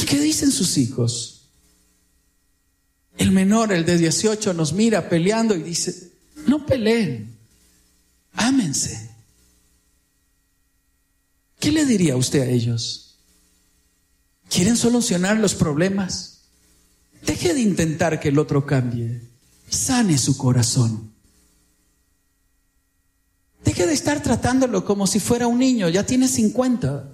¿Y qué dicen sus hijos? El menor, el de 18, nos mira peleando y dice: no peleen, ámense. ¿Qué le diría usted a ellos? ¿Quieren solucionar los problemas? Deje de intentar que el otro cambie. Sane su corazón. Deje de estar tratándolo como si fuera un niño. Ya tiene 50.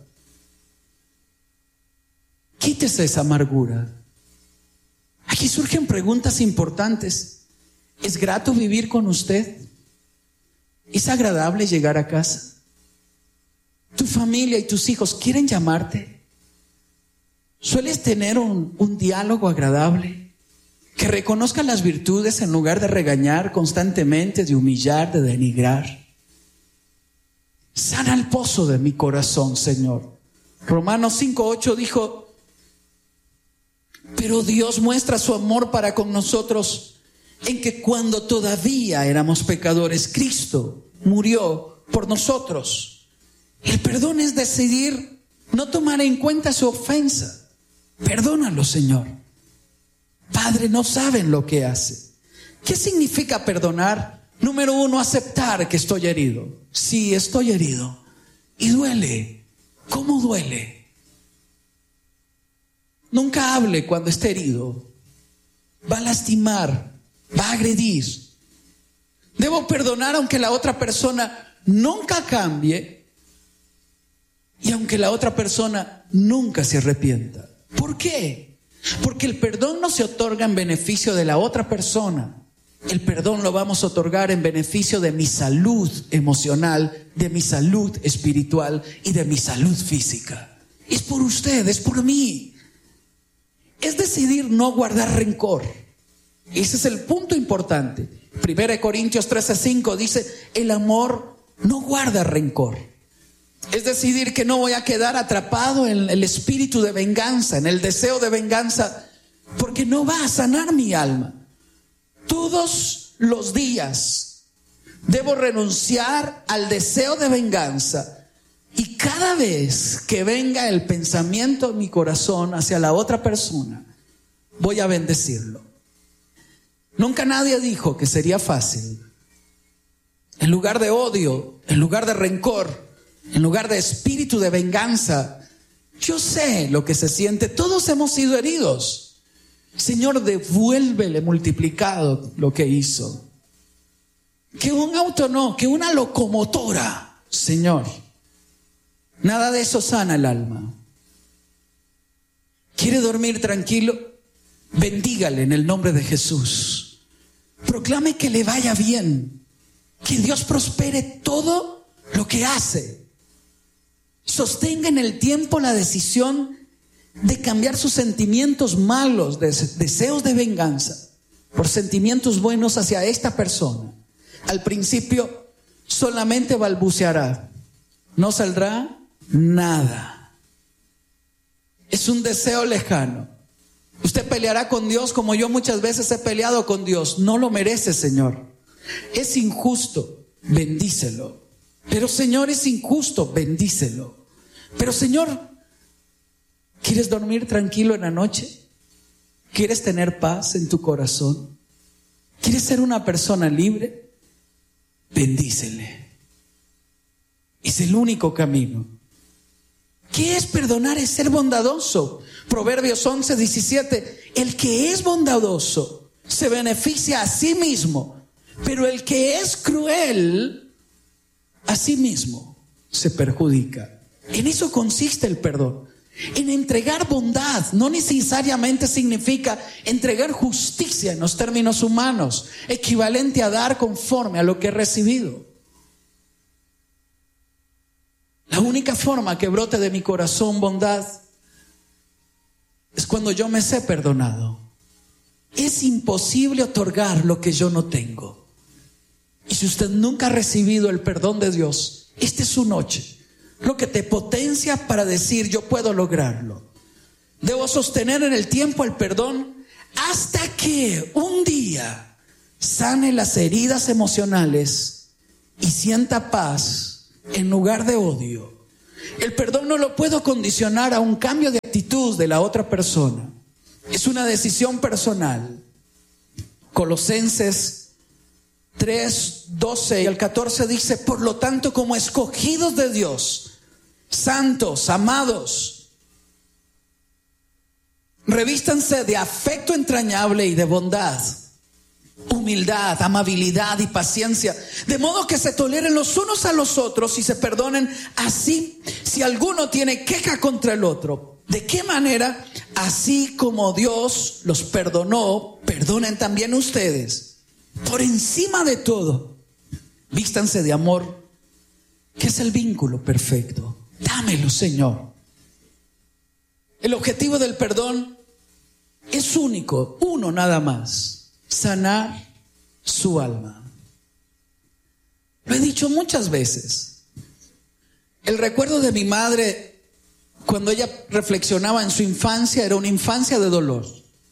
Quítese esa amargura. Aquí surgen preguntas importantes. ¿Es grato vivir con usted? ¿Es agradable llegar a casa? ¿Tu familia y tus hijos quieren llamarte? ¿Sueles tener un diálogo agradable? Que reconozca las virtudes en lugar de regañar constantemente, de humillar, de denigrar. Sana el pozo de mi corazón, Señor. Romanos 5:8 dijo: pero Dios muestra su amor para con nosotros en que cuando todavía éramos pecadores, Cristo murió por nosotros. El perdón es decidir no tomar en cuenta su ofensa. Perdónalo, Señor. Padre, no saben lo que hace. ¿Qué significa perdonar? Número 1, aceptar que estoy herido. Sí, estoy herido. Y duele. ¿Cómo duele? Nunca hable cuando esté herido. Va a lastimar, va a agredir. Debo perdonar aunque la otra persona nunca cambie y aunque la otra persona nunca se arrepienta. ¿Por qué? Porque el perdón no se otorga en beneficio de la otra persona. El perdón lo vamos a otorgar en beneficio de mi salud emocional, de mi salud espiritual y de mi salud física. Es por usted, es por mí. Es decidir no guardar rencor. Ese es el punto importante. 1 Corintios 13:5 dice: el amor no guarda rencor. Es decidir que no voy a quedar atrapado en el espíritu de venganza, en el deseo de venganza, porque no va a sanar mi alma. Todos los días debo renunciar al deseo de venganza. Y cada vez que venga el pensamiento en mi corazón hacia la otra persona, voy a bendecirlo. Nunca nadie dijo que sería fácil. En lugar de odio, en lugar de rencor, en lugar de espíritu de venganza, yo sé lo que se siente. Todos hemos sido heridos. Señor, devuélvele multiplicado lo que hizo. Que un auto no, que una locomotora, Señor. Nada de eso sana el alma. ¿Quiere dormir tranquilo? Bendígale en el nombre de Jesús. Proclame que le vaya bien, que Dios prospere todo lo que hace. Sostenga en el tiempo la decisión de cambiar sus sentimientos malos, deseos de venganza, por sentimientos buenos hacia esta persona. Al principio solamente balbuceará, no saldrá nada. Es un deseo lejano. Usted peleará con Dios como yo muchas veces he peleado con Dios. No lo merece, Señor. Es injusto, bendícelo. Pero Señor, es injusto, bendícelo. Pero Señor, ¿quieres dormir tranquilo en la noche? ¿Quieres tener paz en tu corazón? ¿Quieres ser una persona libre? Bendícele. Es el único camino. ¿Qué es perdonar? Es ser bondadoso. Proverbios 11:17. El que es bondadoso se beneficia a sí mismo, pero el que es cruel a sí mismo se perjudica. En eso consiste el perdón. En entregar bondad. No necesariamente significa entregar justicia en los términos humanos, equivalente a dar conforme a lo que he recibido. La única forma que brote de mi corazón bondad es cuando yo me sé perdonado. Es imposible otorgar lo que yo no tengo. Y si usted nunca ha recibido el perdón de Dios, esta es su noche. Lo que te potencia para decir: yo puedo lograrlo. Debo sostener en el tiempo el perdón hasta que un día sane las heridas emocionales y sienta paz en lugar de odio. El perdón no lo puedo condicionar a un cambio de actitud de la otra persona. Es una decisión personal. Colosenses 3, 12 y al 14 dice: por lo tanto, como escogidos de Dios, santos, amados, revístanse de afecto entrañable y de bondad, humildad, amabilidad y paciencia, de modo que se toleren los unos a los otros y se perdonen así si alguno tiene queja contra el otro. ¿De qué manera? Así como Dios los perdonó, perdonen también ustedes. Por encima de todo, vístanse de amor, que es el vínculo perfecto. Dámelo, Señor. El objetivo del perdón es único, uno nada más: sanar su alma. Lo he dicho muchas veces. El recuerdo de mi madre, cuando ella reflexionaba en su infancia, era una infancia de dolor,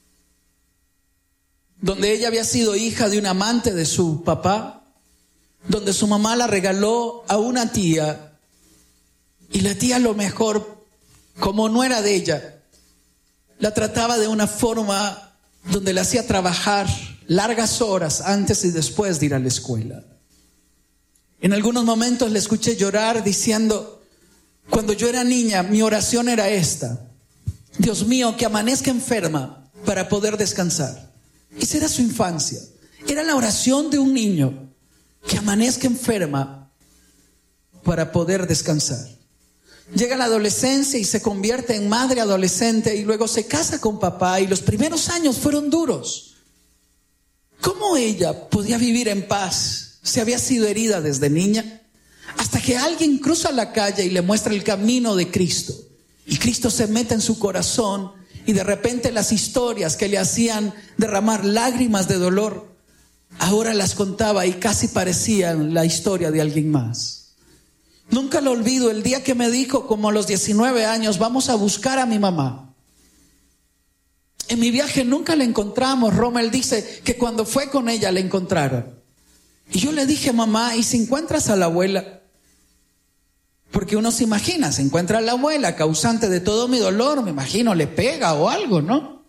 donde ella había sido hija de un amante de su papá, donde su mamá la regaló a una tía, y la tía, a lo mejor, como no era de ella, la trataba de una forma donde la hacía trabajar largas horas antes y después de ir a la escuela. En algunos momentos le escuché llorar diciendo: cuando yo era niña, mi oración era esta: Dios mío, que amanezca enferma para poder descansar. Esa era su infancia. Era la oración de un niño: que amanezca enferma para poder descansar. Llega la adolescencia y se convierte en madre adolescente y luego se casa con papá, y los primeros años fueron duros. ¿Cómo ella podía vivir en paz si había sido herida desde niña? Hasta que alguien cruza la calle y le muestra el camino de Cristo. Y Cristo se mete en su corazón y de repente las historias que le hacían derramar lágrimas de dolor, ahora las contaba y casi parecían la historia de alguien más. Nunca lo olvido el día que me dijo, como a los 19 años: vamos a buscar a mi mamá. En mi viaje nunca la encontramos. Rommel dice que cuando fue con ella la encontraron. Y yo le dije: mamá, ¿y si encuentras a la abuela? Porque uno se imagina, se encuentra a la abuela, causante de todo mi dolor, me imagino le pega o algo, ¿no?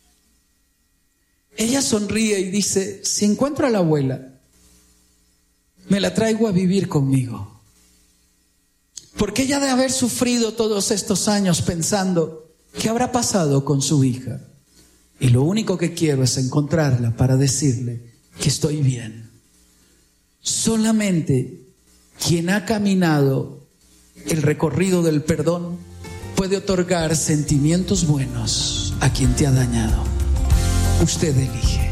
Ella sonríe y dice: si encuentro a la abuela, me la traigo a vivir conmigo. Porque ella, de haber sufrido todos estos años pensando qué habrá pasado con su hija, y lo único que quiero es encontrarla para decirle que estoy bien. Solamente quien ha caminado el recorrido del perdón puede otorgar sentimientos buenos a quien te ha dañado. Usted elige.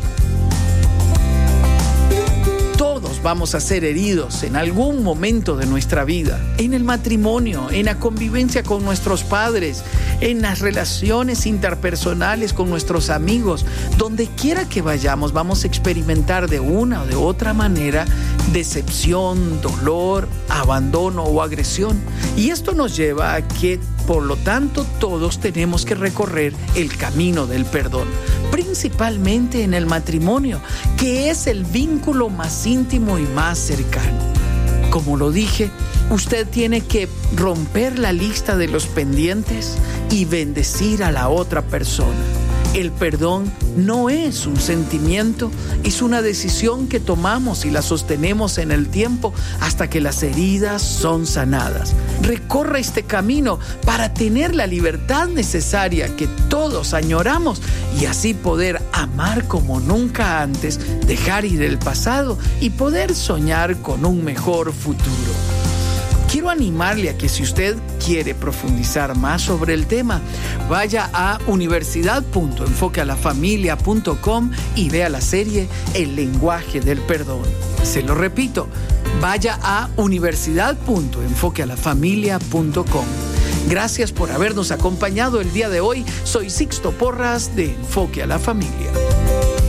Todos vamos a ser heridos en algún momento de nuestra vida, en el matrimonio, en la convivencia con nuestros padres, en las relaciones interpersonales con nuestros amigos. Donde quiera que vayamos, vamos a experimentar de una o de otra manera decepción, dolor, abandono o agresión. Y esto nos lleva a que, por lo tanto, todos tenemos que recorrer el camino del perdón, principalmente en el matrimonio, que es el vínculo más íntimo y más cercano. Como lo dije, usted tiene que romper la lista de los pendientes y bendecir a la otra persona. El perdón no es un sentimiento, es una decisión que tomamos y la sostenemos en el tiempo hasta que las heridas son sanadas. Recorra este camino para tener la libertad necesaria que todos añoramos y así poder amar como nunca antes, dejar ir el pasado y poder soñar con un mejor futuro. Quiero animarle a que, si usted quiere profundizar más sobre el tema, vaya a universidad.enfoquealafamilia.com y vea la serie El lenguaje del perdón. Se lo repito, vaya a universidad.enfoquealafamilia.com. Gracias por habernos acompañado el día de hoy. Soy Sixto Porras de Enfoque a la Familia.